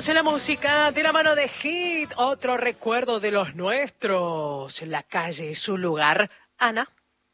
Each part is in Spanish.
Seguimos en la música de la mano de Hit. Otro recuerdo de los nuestros. La calle es su lugar. Ana.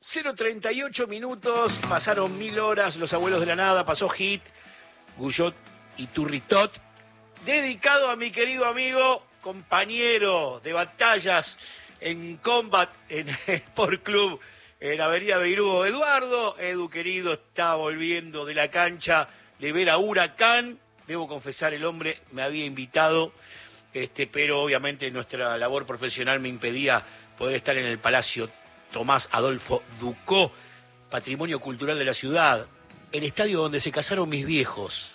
0:38 minutos, pasaron 1000 horas, Los Abuelos de la Nada, pasó Hit, Guyot y Turritot, dedicado a mi querido amigo, compañero de batallas en Combat, en Sport Club, en Avenida Beirú, Eduardo. Edu, querido, está volviendo de la cancha de ver a Huracán. Debo confesar, el hombre me había invitado, pero obviamente nuestra labor profesional me impedía poder estar en el Palacio Tomás Adolfo Ducó, patrimonio cultural de la ciudad, el estadio donde se casaron mis viejos,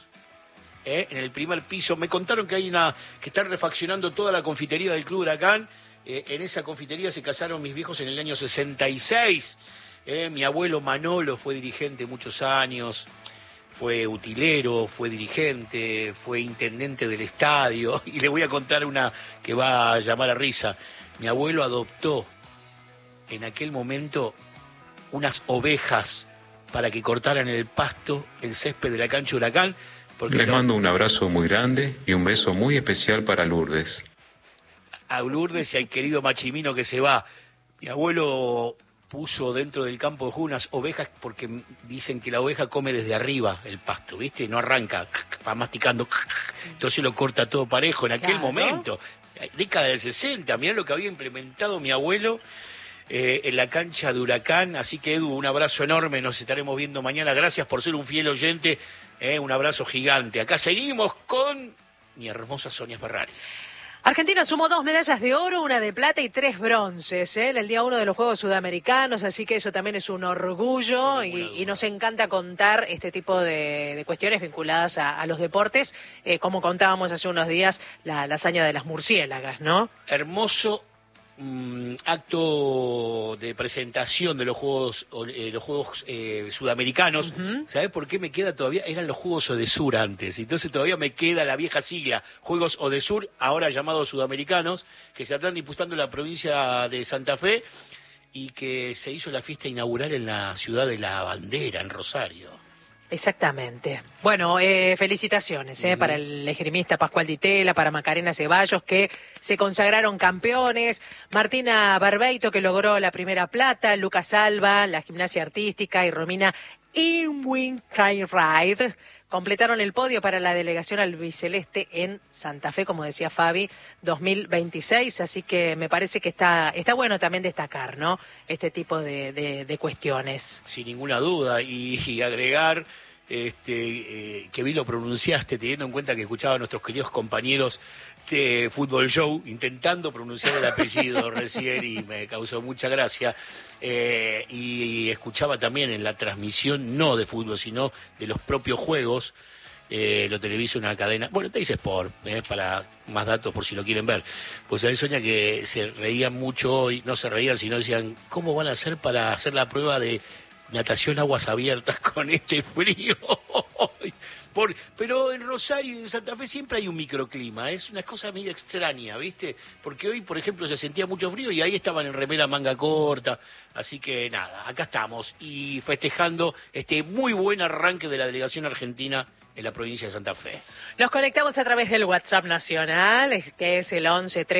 en el primer piso. Me contaron que que están refaccionando toda la confitería del Club Huracán. En esa confitería se casaron mis viejos en el año 66. Mi abuelo Manolo fue dirigente muchos años, fue utilero, fue dirigente, fue intendente del estadio. Y le voy a contar una que va a llamar a risa. Mi abuelo adoptó en aquel momento unas ovejas para que cortaran el pasto, el césped de la cancha Huracán. Les mando un abrazo muy grande y un beso muy especial para Lourdes. A Lourdes y al querido Machimino que se va. Mi abuelo puso dentro del campo de juego unas ovejas porque dicen que la oveja come desde arriba el pasto, ¿viste? No arranca, va masticando, entonces lo corta todo parejo. En aquel momento, década del 60, mirá lo que había implementado mi abuelo en la cancha de Huracán. Así que, Edu, un abrazo enorme, nos estaremos viendo mañana. Gracias por ser un fiel oyente, un abrazo gigante. Acá seguimos con mi hermosa Sonia Ferrari. Argentina sumó 2 medallas de oro, 1 de plata y 3 bronces en el día 1 de los Juegos Sudamericanos, así que eso también es un orgullo y nos encanta contar este tipo de cuestiones vinculadas a los deportes, como contábamos hace unos días la hazaña de las murciélagas, ¿no? Hermoso acto de presentación de los Juegos Sudamericanos. Uh-huh. ¿Sabés por qué me queda todavía? Eran los Juegos Odesur antes, entonces todavía me queda la vieja sigla, Juegos Odesur, ahora llamados Sudamericanos, que se están disputando en la provincia de Santa Fe y que se hizo la fiesta inaugural en la ciudad de La Bandera, en Rosario. Exactamente. Bueno, felicitaciones para el esgrimista Pascual Di Tella, para Macarena Ceballos, que se consagraron campeones, Martina Barbeito, que logró la primera plata, Lucas Alba, la gimnasia artística, y Romina Inwin-Ride completaron el podio para la delegación albiceleste en Santa Fe, como decía Fabi, 2026. Así que me parece que está bueno también destacar, ¿no?, este tipo de cuestiones. Sin ninguna duda, y agregar que bien lo pronunciaste, teniendo en cuenta que escuchaba a nuestros queridos compañeros de Fútbol Show intentando pronunciar el apellido recién y me causó mucha gracia. Y escuchaba también en la transmisión, no de fútbol, sino de los propios juegos, lo televisa una cadena, bueno, Teis Sport, para más datos por si lo quieren ver. Pues ahí Sonia, que se reían mucho, y no se reían, sino decían, ¿cómo van a hacer para hacer la prueba de natación aguas abiertas con este frío? Pero en Rosario y en Santa Fe siempre hay un microclima, es una cosa medio extraña, ¿viste? Porque hoy, por ejemplo, se sentía mucho frío y ahí estaban en remera manga corta, así que nada, acá estamos y festejando este muy buen arranque de la delegación argentina en la provincia de Santa Fe. Nos conectamos a través del WhatsApp nacional, que es el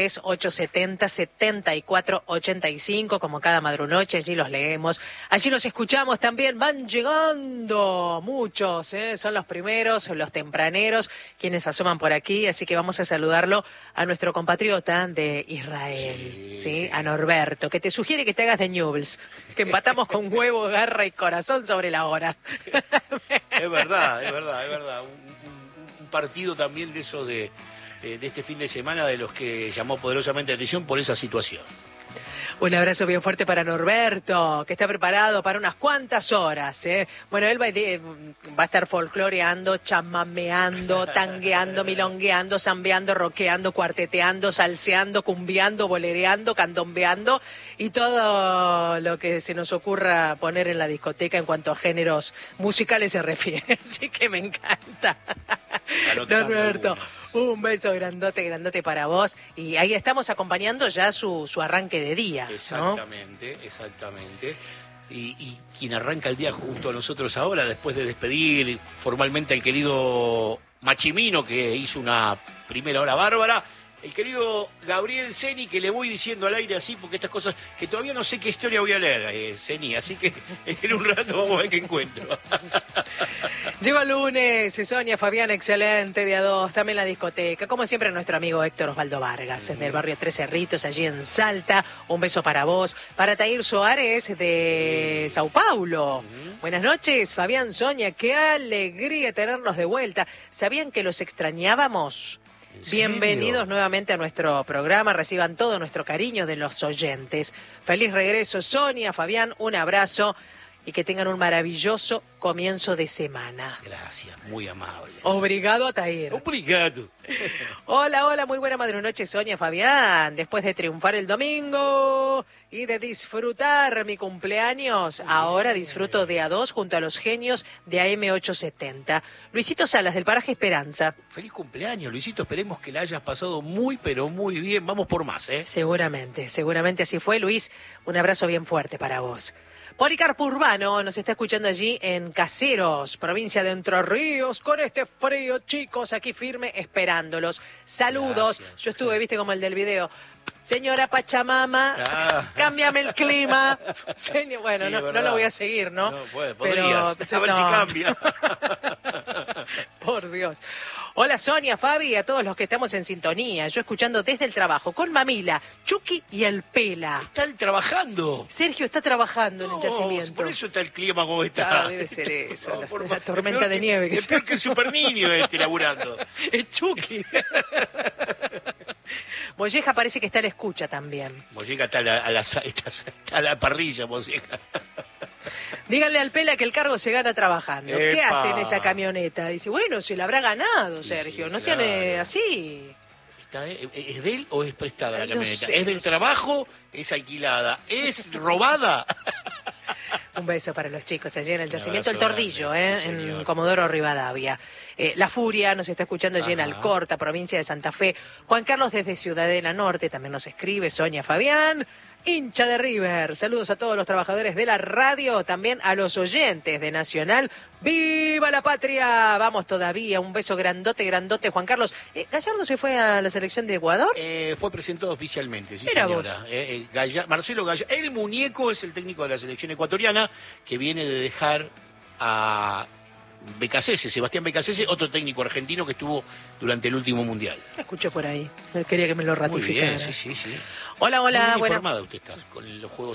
11-3870-7485, como cada madrunoche, allí los leemos, allí los escuchamos también, van llegando muchos, son los primeros, los tempraneros, quienes asoman por aquí, así que vamos a saludarlo a nuestro compatriota de Israel, ¿sí? A Norberto, que te sugiere que te hagas de Newell's, que empatamos con huevo, garra y corazón sobre la hora. Es verdad. Un partido también de esos de este fin de semana, de los que llamó poderosamente la atención por esa situación. Un abrazo bien fuerte para Norberto, que está preparado para unas cuantas horas. Bueno, él va a estar folcloreando, chamameando, tangueando, milongueando, zambeando, rockeando, cuarteteando, salseando, cumbiando, bolereando, candombeando y todo lo que se nos ocurra poner en la discoteca en cuanto a géneros musicales se refiere. Así que me encanta. Norberto, un beso grandote para vos. Y ahí estamos acompañando ya su arranque de día. Exactamente. Y quien arranca el día junto a nosotros ahora, después de despedir formalmente al querido Machimino, que hizo una primera hora bárbara. El querido Gabriel Ceni, que le voy diciendo al aire así, porque estas cosas, que todavía no sé qué historia voy a leer, Ceni, así que en un rato vamos a ver qué encuentro. Llegó el lunes, Sonia, Fabián, excelente, día 2, también la discoteca. Como siempre, nuestro amigo Héctor Osvaldo Vargas, del barrio Tres Cerritos, allí en Salta. Un beso para vos. Para Tair Soares, de Sao Paulo. Buenas noches, Fabián, Sonia, qué alegría tenerlos de vuelta. ¿Sabían que los extrañábamos? Bienvenidos nuevamente a nuestro programa, reciban todo nuestro cariño de los oyentes. Feliz regreso, Sonia, Fabián, un abrazo y que tengan un maravilloso comienzo de semana. Gracias, muy amables. Obrigado, Atair. Obrigado. Hola, muy buena madrunoche, Sonia, Fabián. Después de triunfar el domingo y de disfrutar mi cumpleaños, ahora disfruto de A2 junto a los genios de AM870. Luisito Salas, del Paraje Esperanza. Feliz cumpleaños, Luisito. Esperemos que la hayas pasado muy, pero muy bien. Vamos por más, ¿eh? Seguramente así fue, Luis. Un abrazo bien fuerte para vos. Policarpo Urbano nos está escuchando allí en Caseros, provincia de Entre Ríos, con este frío, chicos, aquí firme, esperándolos. Saludos. Gracias. Yo estuve, viste, como el del video. Señora Pachamama, cámbiame el clima. Bueno, sí, no lo voy a seguir, ¿no? Podrías, a ver si cambia. Por Dios. Hola Sonia, Fabi, a todos los que estamos en sintonía. Yo escuchando desde el trabajo con Mamila, Chucky y el Pela. Están trabajando. Sergio está trabajando en el yacimiento. Por eso está el clima como está. Debe ser eso, No, la tormenta de nieve. Es peor que el super niño laburando. Es Chucky. Molleja parece que está a la escucha también. Molleja está a la parrilla, Molleja. Díganle al Pela que el cargo se gana trabajando. ¡Epa! ¿Qué hace en esa camioneta? Dice, bueno, se la habrá ganado, Sergio. Sí, no sean claro. Así. ¿Es de él o es prestada la No camioneta? sé, ¿Es del trabajo? ¿Es alquilada? ¿Es robada? Un beso para los chicos allí en el yacimiento El abrazo Tordillo, grande, sí, en señor. Comodoro Rivadavia. La Furia nos está escuchando allí en Ajá. Alcorta, provincia de Santa Fe. Juan Carlos desde Ciudadela Norte también nos escribe. Sonia Fabián, hincha de River. Saludos a todos los trabajadores de la radio, también a los oyentes de Nacional. ¡Viva la patria! Vamos todavía. Un beso grandote, Juan Carlos. ¿Gallardo se fue a la selección de Ecuador? Fue presentado oficialmente, sí, Mira señora. Marcelo Gallardo. El muñeco es el técnico de la selección ecuatoriana que viene de dejar a Becasese, Sebastián Becasese, otro técnico argentino que estuvo durante el último mundial. Escuché por ahí. Quería que me lo Muy ratificara. bien, sí. Hola, Muy bien buena. informada usted está con los juegos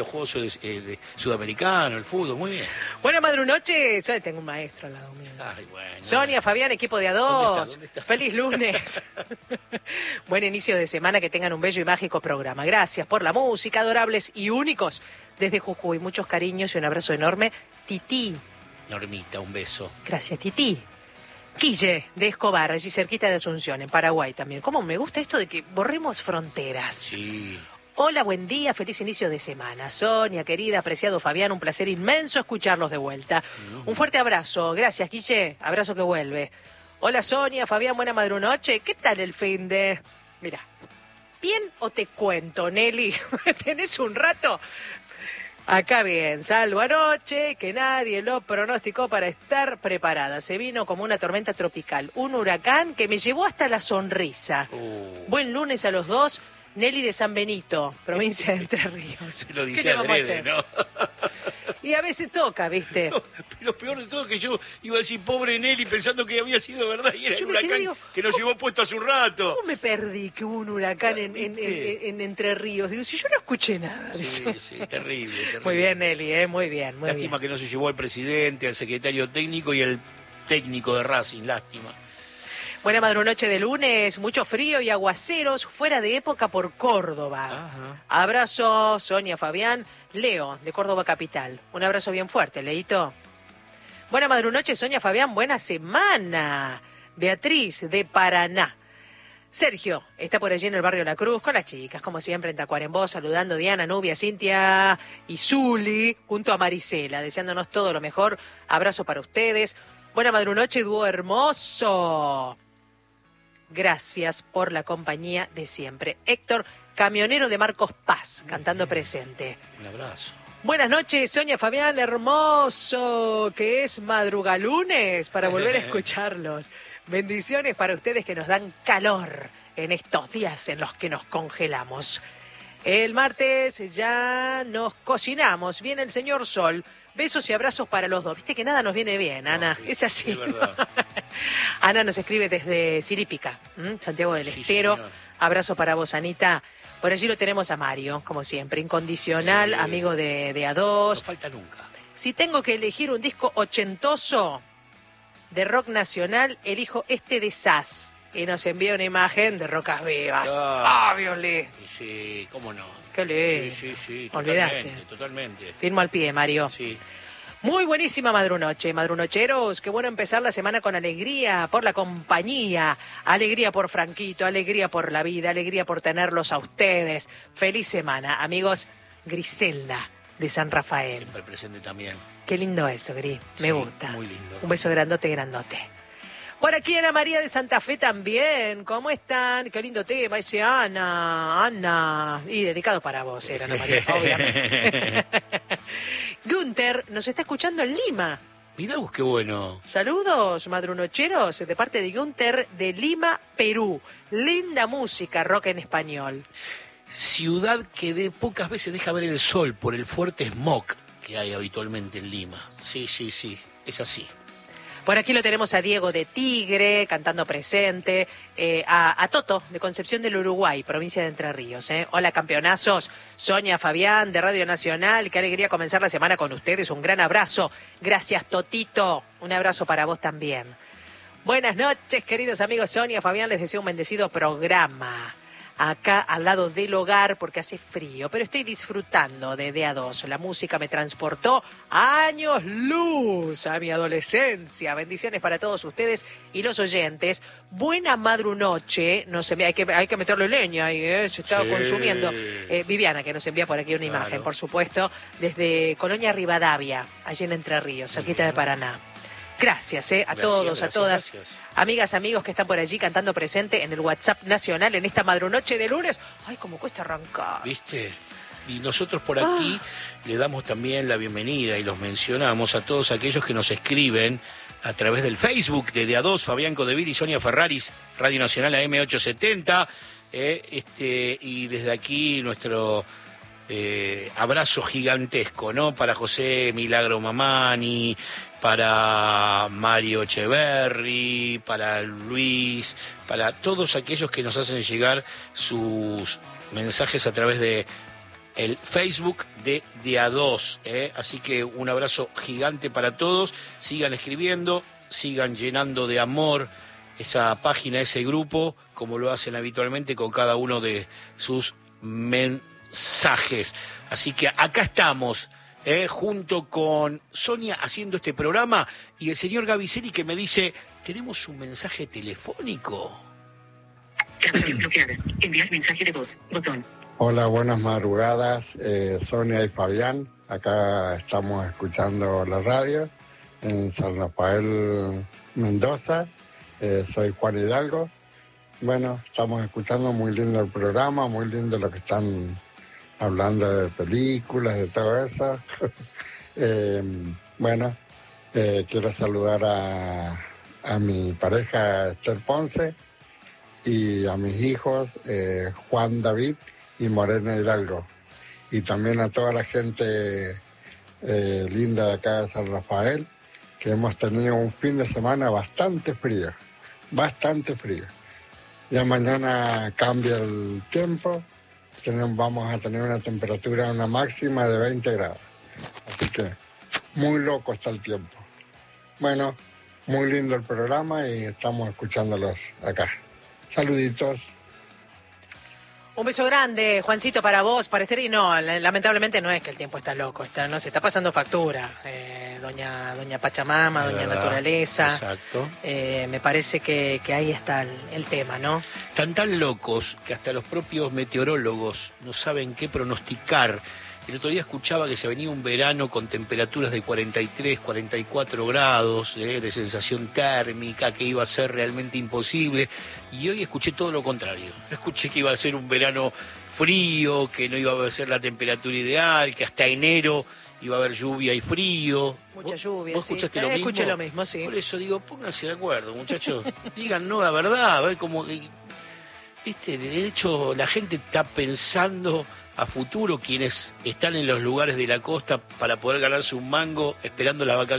de Sudamericanos, el fútbol, muy bien. Buena madrunoche. Tengo un maestro al lado mío. Ay, bueno. Sonia, Fabián, equipo de A2. ¿Dónde está? Feliz lunes. Buen inicio de semana, que tengan un bello y mágico programa. Gracias por la música, adorables y únicos. Desde Jujuy, muchos cariños y un abrazo enorme. Tití. Normita, un beso. Gracias, Tití. Quille, de Escobar, allí cerquita de Asunción, en Paraguay también. ¿Cómo me gusta esto de que borremos fronteras? Sí. Hola, buen día, feliz inicio de semana. Sonia, querida, apreciado Fabián, un placer inmenso escucharlos de vuelta. Un fuerte abrazo. Gracias, Guille. Abrazo que vuelve. Hola, Sonia, Fabián, buena madrunoche. ¿Qué tal el fin de...? Mira, ¿bien o te cuento, Nelly? ¿Tenés un rato? Acá bien, salvo anoche, que nadie lo pronosticó para estar preparada. Se vino como una tormenta tropical, un huracán que me llevó hasta la sonrisa. Buen lunes a los dos. Nelly de San Benito, provincia de Entre Ríos. Se lo ¿Qué dice le vamos a adrede, hacer? ¿no? Y a veces toca, ¿viste? Pero peor de todo es que yo iba a decir pobre Nelly pensando que había sido verdad y era Yo el me quedé, huracán digo, que nos llevó puesto hace un rato. ¿Cómo me perdí que hubo un huracán en Entre Ríos? Digo, si yo no escuché nada. Sí, terrible. Muy bien, Nelly, muy bien, muy Lástima bien. que no se llevó al presidente, al secretario técnico y el técnico de Racing, lástima. Buena madrunoche de lunes, mucho frío y aguaceros fuera de época por Córdoba. Ajá. Abrazo, Sonia, Fabián, Leo, de Córdoba Capital. Un abrazo bien fuerte, Leito. Buena madrunoche, Sonia, Fabián, buena semana. Beatriz, de Paraná. Sergio está por allí en el barrio La Cruz con las chicas, como siempre en Tacuarembó, saludando a Diana, Nubia, Cintia y Zuli, junto a Marisela, deseándonos todo lo mejor. Abrazo para ustedes. Buena madrunoche, dúo hermoso. Gracias por la compañía de siempre. Héctor, camionero de Marcos Paz, cantando presente. Un abrazo. Buenas noches, Sonia, Fabián, hermoso, que es madrugalunes para volver a escucharlos. Bendiciones para ustedes que nos dan calor en estos días en los que nos congelamos. El martes ya nos cocinamos, viene el señor Sol. Besos y abrazos para los dos. Viste que nada nos viene bien, Ana. No, es así. Es verdad. Ana nos escribe desde Sirípica, Santiago del Estero. Señor. Abrazo para vos, Anita. Por allí lo tenemos a Mario, como siempre, incondicional, amigo de No A2. falta nunca. Si tengo que elegir un disco ochentoso de rock nacional, elijo este de Sass. Y nos envía una imagen de Rocas Vivas. Ah. Violín! Sí, cómo no. Qué lindo. Sí. Olvídate. Totalmente. Firmo al pie, Mario. Sí. Muy buenísima madrunoche, madrunocheros. Qué bueno empezar la semana con alegría por la compañía, alegría por Franquito, alegría por la vida, alegría por tenerlos a ustedes. Feliz semana, amigos. Griselda de San Rafael. Siempre presente también. Qué lindo eso, Gris. Me Sí, gusta. muy lindo. Un beso grandote, grandote. Por aquí Ana María de Santa Fe también. ¿Cómo están? Qué lindo tema ese, Ana. Y dedicado para vos, era Ana María, obviamente. Gunther nos está escuchando en Lima. Mirá vos qué bueno. Saludos, madrunocheros, de parte de Gunther de Lima, Perú. Linda música, rock en español. Ciudad que de pocas veces deja ver el sol por el fuerte smog que hay habitualmente en Lima. Sí, es así. Por aquí lo tenemos a Diego de Tigre, cantando presente, a Toto, de Concepción del Uruguay, provincia de Entre Ríos. Hola, campeonazos. Sonia, Fabián, de Radio Nacional. Qué alegría comenzar la semana con ustedes. Un gran abrazo. Gracias, Totito. Un abrazo para vos también. Buenas noches, queridos amigos. Sonia, Fabián, les deseo un bendecido programa. Acá al lado del hogar porque hace frío, pero estoy disfrutando de A2. La música me transportó años luz a mi adolescencia. Bendiciones para todos ustedes y los oyentes. Buena madrunoche. No se hay que meterle leña ahí, se está consumiendo. Viviana, que nos envía por aquí una imagen, por supuesto, desde Colonia Rivadavia, allí en Entre Ríos, cerquita de Paraná. Gracias, a todos, a todas. Gracias. Amigas, amigos que están por allí cantando presente en el WhatsApp nacional en esta madrunoche de lunes. Ay, cómo cuesta arrancar. ¿Viste? Y nosotros por aquí le damos también la bienvenida y los mencionamos a todos aquellos que nos escriben a través del Facebook de A2, Fabián Codevil y Sonia Ferraris, Radio Nacional AM870. Y desde aquí nuestro abrazo gigantesco, ¿no? Para José Milagro Mamani, para Mario Echeverri, para Luis, para todos aquellos que nos hacen llegar sus mensajes a través de el Facebook de A2. Así que un abrazo gigante para todos. Sigan escribiendo, sigan llenando de amor esa página, ese grupo, como lo hacen habitualmente con cada uno de sus mensajes. Así que acá estamos, junto con Sonia haciendo este programa y el señor Gaviceri que me dice, tenemos un mensaje telefónico. Grabación bloqueada. Enviar mensaje de voz. Botón. Hola, buenas madrugadas, Sonia y Fabián. Acá estamos escuchando la radio en San Rafael, Mendoza. Soy Juan Hidalgo. Bueno, estamos escuchando muy lindo el programa, muy lindo lo que están hablando de películas, de todo eso. Quiero saludar a mi pareja Esther Ponce y a mis hijos Juan David y Morena Hidalgo. Y también a toda la gente linda de acá de San Rafael, que hemos tenido un fin de semana bastante frío. Ya mañana cambia el tiempo, vamos a tener una temperatura, una máxima de 20 grados. Así que muy loco está el tiempo. Bueno, muy lindo el programa y estamos escuchándolos acá. Saluditos. Un beso grande, Juancito, para vos, para Esther. Y no, lamentablemente no es que el tiempo está loco, no se está pasando factura. Doña Pachamama, Doña Naturaleza. Exacto. Me parece que ahí está el tema, ¿no? Están tan locos que hasta los propios meteorólogos no saben qué pronosticar. El otro día escuchaba que se venía un verano con temperaturas de 43, 44 grados, de sensación térmica, que iba a ser realmente imposible. Y hoy escuché todo lo contrario. Escuché que iba a ser un verano frío, que no iba a ser la temperatura ideal, que hasta enero iba a haber lluvia y frío. Mucha lluvia, ¿Vos sí. escuchaste lo mismo? Escuché lo mismo, sí. Por eso digo, pónganse de acuerdo, muchachos. Díganos la verdad, a ver cómo... Viste, de hecho, la gente está pensando a futuro, quienes están en los lugares de la costa para poder ganarse un mango esperando las vacaciones.